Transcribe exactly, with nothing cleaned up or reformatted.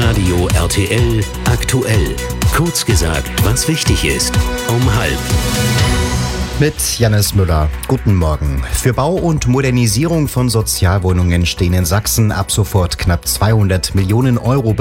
Radio R T L aktuell. Kurz gesagt, was wichtig ist. Um halb. Mit Jannis Müller. Guten Morgen. Für Bau und Modernisierung von Sozialwohnungen stehen in Sachsen ab sofort knapp zweihundert Millionen Euro